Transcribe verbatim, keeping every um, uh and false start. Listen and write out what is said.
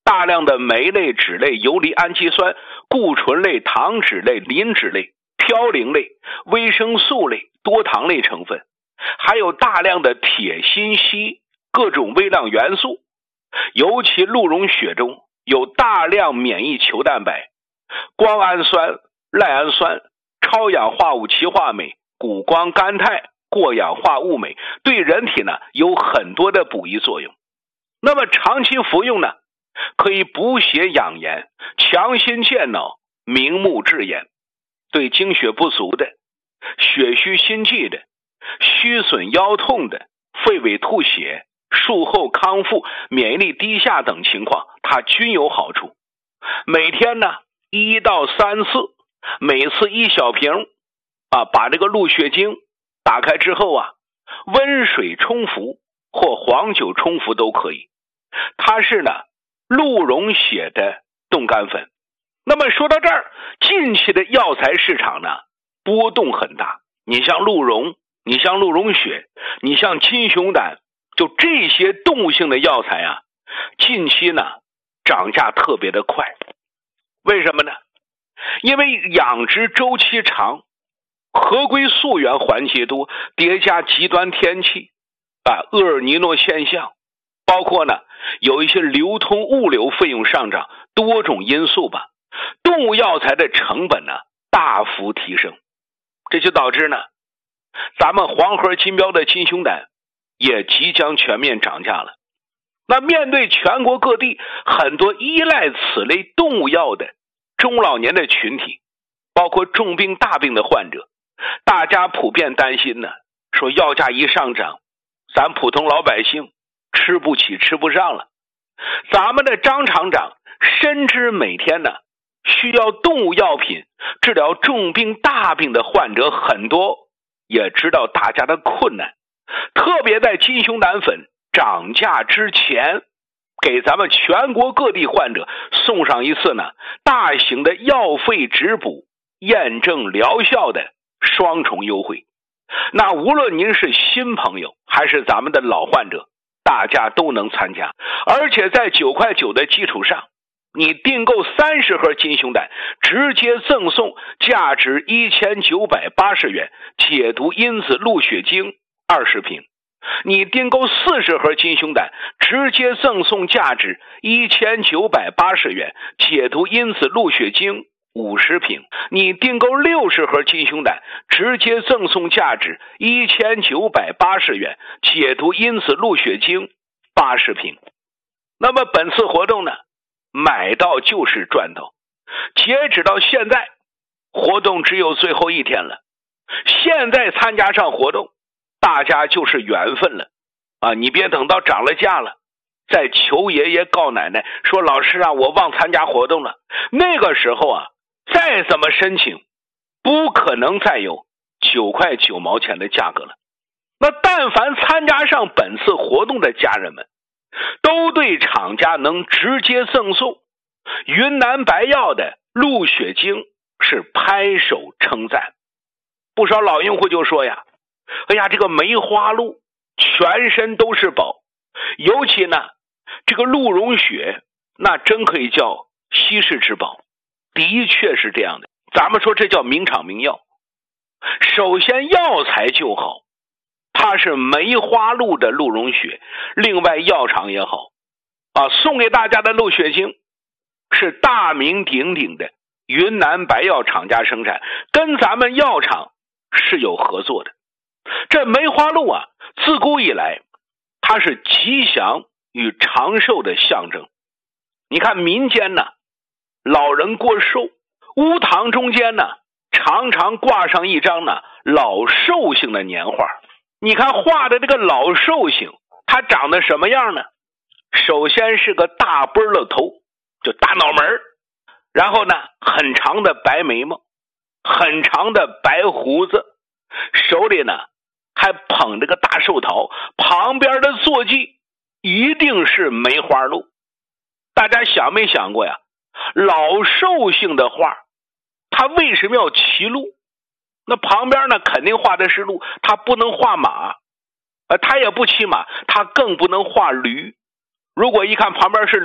大量的酶类、脂类、游离氨基酸、固醇类、糖脂类、磷脂类、嘌呤类、维生素类、多糖类成分，还有大量的铁、锌、硒各种微量元素。尤其鹿茸血中有大量免疫球蛋白、胱氨酸、赖氨酸、超氧化物歧化酶、谷胱甘肽、过氧化物酶，对人体呢有很多的补益作用。那么长期服用呢，可以补血养颜、强心健脑、明目治眼，对精血不足的、血虚心悸的、虚损腰痛的、肺痿吐血、术后康复、免疫力低下等情况，它均有好处。每天呢一到三次，每次一小瓶啊，把这个鹿血精打开之后啊，温水冲服或黄酒冲服都可以。它是呢鹿茸血的冻干粉。那么说到这儿，近期的药材市场呢波动很大，你像鹿茸，你像鹿茸血，你像金熊胆，就这些动物性的药材啊，近期呢涨价特别的快。为什么呢？因为养殖周期长，合规溯源环节多，叠加极端天气啊，厄尔尼诺现象，包括呢有一些流通物流费用上涨，多种因素吧，动物药材的成本呢大幅提升，这就导致呢咱们黄河金标的金熊胆也即将全面涨价了。那面对全国各地很多依赖此类动物药的中老年的群体，包括重病大病的患者，大家普遍担心呢，说药价一上涨，咱普通老百姓吃不起吃不上了。咱们的张厂长深知每天呢需要动物药品治疗重病大病的患者很多，也知道大家的困难，特别在金熊胆粉涨价之前，给咱们全国各地患者送上一次呢大型的药费质补验证疗效的双重优惠。那无论您是新朋友还是咱们的老患者，大家都能参加。而且在九块九的基础上，你订购三十盒金熊胆，直接赠送价值一千九百八十元解毒因子鹿血精二十瓶。你订购四十盒金熊胆，直接赠送价值一千九百八十元解毒因子鹿血精五十瓶。你订购六十盒金熊胆，直接赠送价值一千九百八十元解毒因子鹿血精八十瓶。那么本次活动呢，买到就是赚到。截止到现在，活动只有最后一天了。现在参加上活动，大家就是缘分了啊！你别等到涨了价了，再求爷爷告奶奶说老师啊，我忘参加活动了。那个时候啊，再怎么申请，不可能再有九块九毛钱的价格了。那但凡参加上本次活动的家人们，都对厂家能直接赠送云南白药的鹿血精是拍手称赞。不少老用户就说呀，哎呀，这个梅花鹿全身都是宝，尤其呢这个鹿茸血那真可以叫稀世之宝。的确是这样的，咱们说这叫名厂名药。首先药材就好，它是梅花鹿的鹿茸血，另外药厂也好啊，送给大家的鹿血精是大名鼎鼎的云南白药厂家生产，跟咱们药厂是有合作的。这梅花鹿啊，自古以来它是吉祥与长寿的象征。你看民间呢，老人过寿，屋堂中间呢常常挂上一张呢老寿星的年画。你看画的这个老寿星，它长得什么样呢？首先是个大波了头，就大脑门，然后呢很长的白眉毛，很长的白胡子，手里呢还捧着个大寿桃，旁边的坐骑一定是梅花鹿。大家想没想过呀，老寿星的画他为什么要骑鹿？那旁边呢肯定画的是鹿，他不能画马，呃，他也不骑马，他更不能画驴。如果一看旁边是